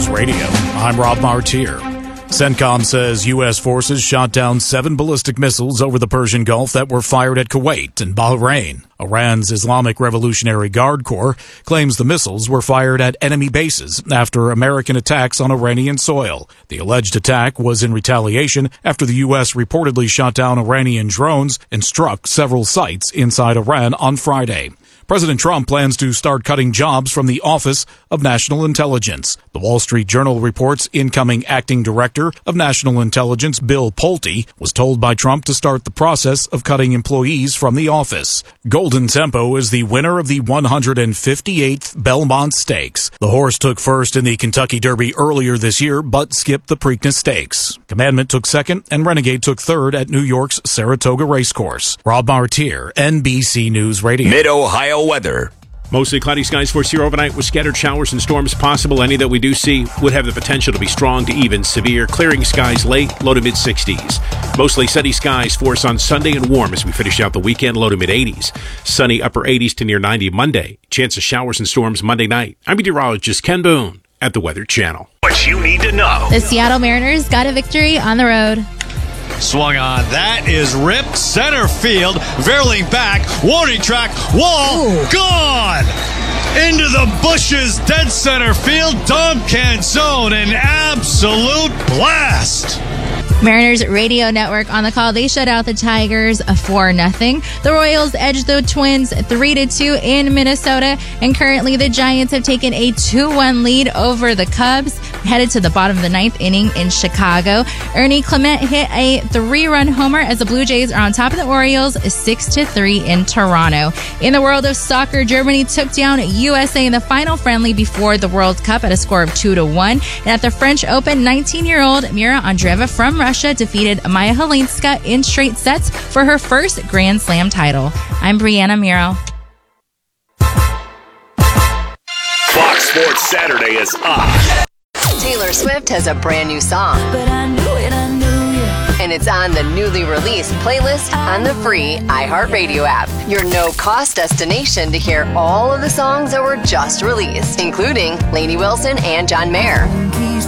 Radio. I'm Rob Martier. CENTCOM says U.S. forces shot down 7 ballistic missiles over the Persian Gulf that were fired at Kuwait and Bahrain. Iran's Islamic Revolutionary Guard Corps claims the missiles were fired at enemy bases after American attacks on Iranian soil. The alleged attack was in retaliation after the U.S. reportedly shot down Iranian drones and struck several sites inside Iran on Friday. President Trump plans to start cutting jobs from the Office of National Intelligence. The Wall Street Journal reports incoming acting director of National Intelligence, Bill Pulte, was told by Trump to start the process of cutting employees from the office. Golden Tempo is the winner of the 158th Belmont Stakes. The horse took first in the Kentucky Derby earlier this year, but skipped the Preakness Stakes. Commandment took second, and Renegade took third at New York's Saratoga Racecourse. Rob Martier, NBC News Radio. Mid-Ohio weather. Mostly cloudy skies for us here overnight with scattered showers and storms possible. Any that we do see would have the potential to be strong to even severe. Clearing skies late, low to mid-60s. Mostly sunny skies for us on Sunday and warm as we finish out the weekend, low to mid-80s. Sunny upper 80s to near 90 Monday. Chance of showers and storms Monday night. I'm meteorologist Ken Boone at the Weather Channel. What you need to know. The Seattle Mariners got a victory on the road. Swung on. That is ripped center field. Verling back. Warning track. Wall. Ooh. Gone. Into the bushes. Dead center field. Dom Canzone. An absolute blast. Mariners Radio Network on the call. They shut out the Tigers 4-0. The Royals edged the Twins 3-2 in Minnesota. And currently the Giants have taken a 2-1 lead over the Cubs, headed to the bottom of the 9th inning in Chicago. Ernie Clement hit a 3-run homer as the Blue Jays are on top of the Orioles 6-3 in Toronto. In the world of soccer, Germany took down USA in the final friendly before the World Cup at a score of 2-1. And at the French Open, 19-year-old Mira Andreeva from Russia defeated Maya Halinska in straight sets for her first Grand Slam title. I'm Brianna Miro. Fox Sports Saturday is on. Taylor Swift has a brand new song. But I knew it. And it's on the newly released playlist on the free iHeartRadio app. Your no-cost destination to hear all of the songs that were just released, including Lainey Wilson and John Mayer. Please